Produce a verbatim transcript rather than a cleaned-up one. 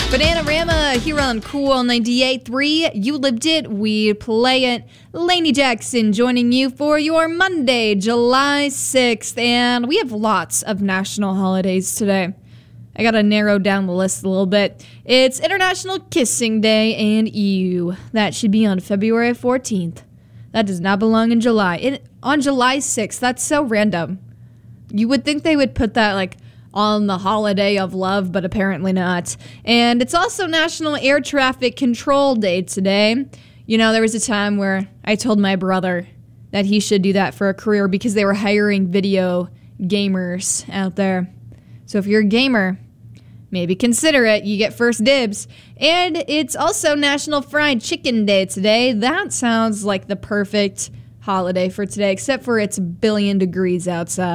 Bananarama here on Cool ninety-eight point three. You lived it, we play it. Lainey Jackson joining you for your Monday, July sixth. And we have lots of national holidays today. I gotta narrow down the list a little bit. It's International Kissing Day and ew. That should be on February fourteenth. That does not belong in July. It, on July sixth, that's so random. You would think they would put that, like, on the holiday of love, but apparently not. And it's also National Air Traffic Control Day today. You know, there was a time where I told my brother that he should do that for a career because they were hiring video gamers out there. So if you're a gamer, maybe consider it. You get first dibs. And it's also National Fried Chicken Day today. That sounds like the perfect holiday for today, except for it's a billion degrees outside.